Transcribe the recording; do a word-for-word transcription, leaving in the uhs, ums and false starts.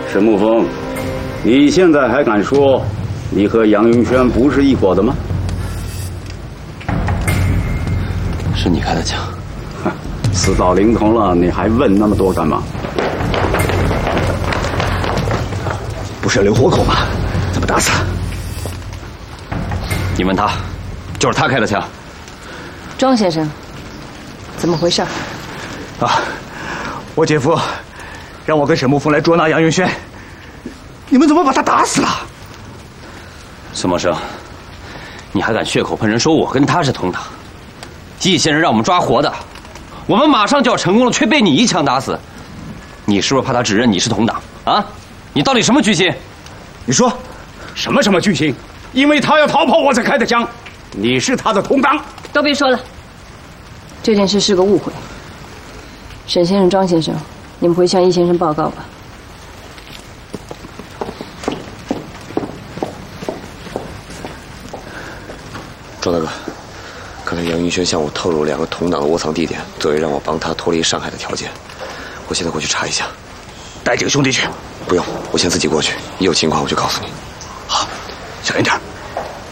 沈沐风，你现在还敢说你和杨云轩不是一伙的吗？ 是你开的枪。 死到临头了，你还问那么多干嘛？ 不是留活口吗？怎么打死？ 你问他，就是他开的枪。 庄先生，怎么回事？ 啊，我姐夫让我跟沈沐风来捉拿杨云轩，你们怎么把他打死了？ 孙茂生，你还敢血口喷人，说我跟他是同党？易先生让我们抓活的，我们马上就要成功了，却被你一枪打死。你是不是怕他指认你是同党啊？你到底什么居心？ 你说， 什么什么居心？因为他要逃跑，我才开的枪。你是他的同党。 都别说了，这件事是个误会。沈先生、庄先生，你们回向易先生报告吧。 庄大哥，刚才杨云轩向我透露两个同党的窝藏地点，作为让我帮他脱离上海的条件。我现在过去查一下。 带几个兄弟去？ 不用，我先自己过去，一有情况我就告诉你。 好，小心点。